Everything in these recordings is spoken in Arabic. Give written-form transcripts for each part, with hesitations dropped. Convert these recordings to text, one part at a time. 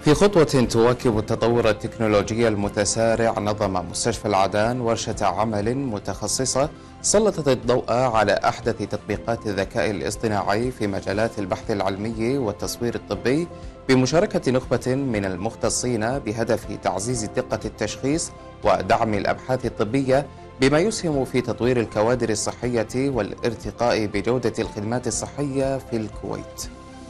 في خطوة تواكب التطور التكنولوجي المتسارع، نظم مستشفى العدان ورشة عمل متخصصة سلطت الضوء على أحدث تطبيقات الذكاء الاصطناعي في مجالات البحث العلمي والتصوير الطبي، بمشاركة نخبة من المختصين بهدف تعزيز دقة التشخيص ودعم الأبحاث الطبية، بما يسهم في تطوير الكوادر الصحية والارتقاء بجودة الخدمات الصحية في الكويت.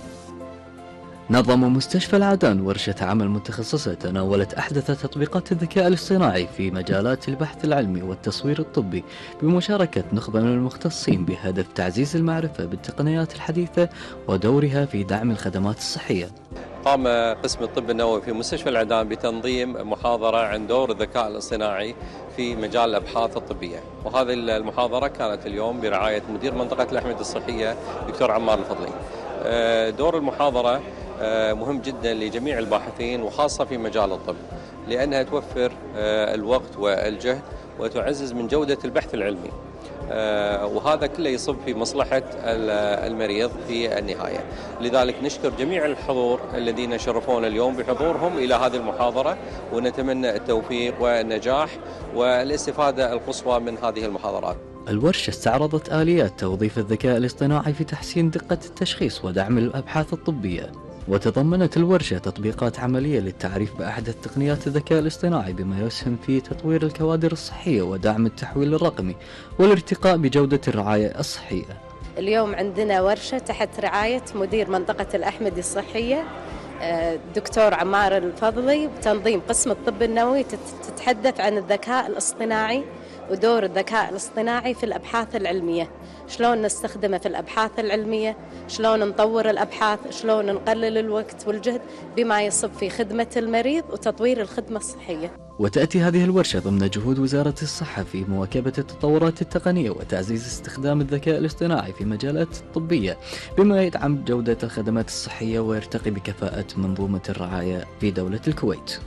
نظم مستشفى العدان ورشة عمل متخصصة تناولت أحدث تطبيقات الذكاء الاصطناعي في مجالات البحث العلمي والتصوير الطبي، بمشاركة نخبة من المختصين بهدف تعزيز المعرفة بالتقنيات الحديثة ودورها في دعم الخدمات الصحية. قام قسم الطب النووي في مستشفى العدان بتنظيم محاضرة عن دور الذكاء الاصطناعي في مجال الأبحاث الطبية، وهذه المحاضرة كانت اليوم برعاية مدير منطقة الأحمدية الصحية دكتور عمار الفضلي. دور المحاضرة مهم جدا لجميع الباحثين وخاصة في مجال الطب، لأنها توفر الوقت والجهد وتعزز من جودة البحث العلمي، وهذا كله يصب في مصلحة المريض في النهاية. لذلك نشكر جميع الحضور الذين شرفونا اليوم بحضورهم إلى هذه المحاضرة، ونتمنى التوفيق والنجاح والاستفادة القصوى من هذه المحاضرات. الورشة استعرضت آليات توظيف الذكاء الاصطناعي في تحسين دقة التشخيص ودعم الأبحاث الطبية، وتضمنت الورشة تطبيقات عملية للتعريف بأحدث تقنيات الذكاء الاصطناعي، بما يسهم في تطوير الكوادر الصحية ودعم التحويل الرقمي والارتقاء بجودة الرعاية الصحية. اليوم عندنا ورشة تحت رعاية مدير منطقة الأحمدية الصحية دكتور عمار الفضلي بتنظيم قسم الطب النووي، تتحدث عن الذكاء الاصطناعي ودور الذكاء الاصطناعي في الأبحاث العلمية، شلون نستخدمه في الأبحاث العلمية، شلون نطور الأبحاث، شلون نقلل الوقت والجهد بما يصب في خدمة المريض وتطوير الخدمة الصحية. وتأتي هذه الورشة ضمن جهود وزارة الصحة في مواكبة التطورات التقنية وتعزيز استخدام الذكاء الاصطناعي في مجالات الطبية، بما يدعم جودة الخدمات الصحية ويرتقي بكفاءة منظومة الرعاية في دولة الكويت.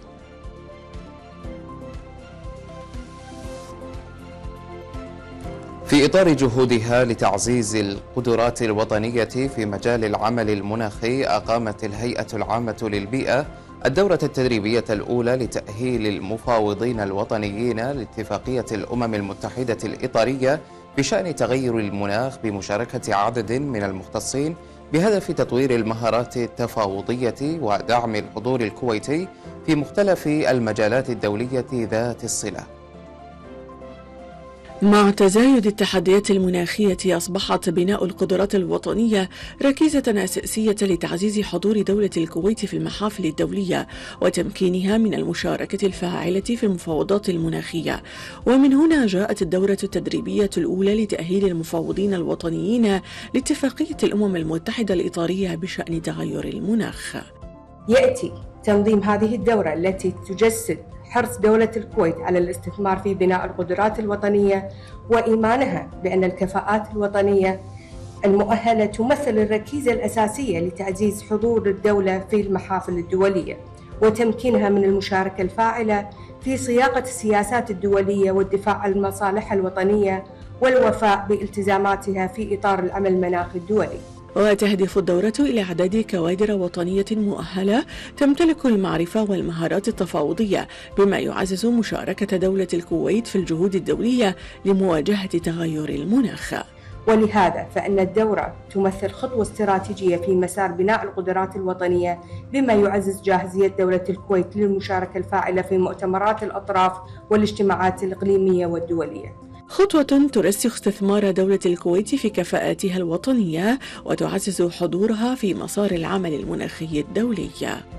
في إطار جهودها لتعزيز القدرات الوطنية في مجال العمل المناخي، أقامت الهيئة العامة للبيئة الدورة التدريبية الأولى لتأهيل المفاوضين الوطنيين لاتفاقية الأمم المتحدة الإطارية بشأن تغير المناخ، بمشاركة عدد من المختصين بهدف تطوير المهارات التفاوضية ودعم الحضور الكويتي في مختلف المجالات الدولية ذات الصلة. مع تزايد التحديات المناخية، أصبحت بناء القدرات الوطنية ركيزة أساسية لتعزيز حضور دولة الكويت في المحافل الدولية وتمكينها من المشاركة الفاعلة في المفاوضات المناخية. ومن هنا جاءت الدورة التدريبية الأولى لتأهيل المفاوضين الوطنيين لاتفاقية الأمم المتحدة الإطارية بشأن تغير المناخ. يأتي تنظيم هذه الدورة التي تجسد حرص دولة الكويت على الاستثمار في بناء القدرات الوطنية وإيمانها بأن الكفاءات الوطنية المؤهلة تمثل الركيزة الأساسية لتعزيز حضور الدولة في المحافل الدولية وتمكينها من المشاركة الفاعلة في صياغة السياسات الدولية والدفاع عن المصالح الوطنية والوفاء بالتزاماتها في إطار العمل المناخي الدولي. وتهدف الدورة إلى إعداد كوادر وطنية مؤهلة تمتلك المعرفة والمهارات التفاوضية، بما يعزز مشاركة دولة الكويت في الجهود الدولية لمواجهة تغير المناخ. ولهذا فإن الدورة تمثل خطوة استراتيجية في مسار بناء القدرات الوطنية، بما يعزز جاهزية دولة الكويت للمشاركة الفاعلة في مؤتمرات الأطراف والاجتماعات الإقليمية والدولية. خطوة ترسخ استثمار دولة الكويت في كفاءاتها الوطنية وتعزز حضورها في مسار العمل المناخي الدولي.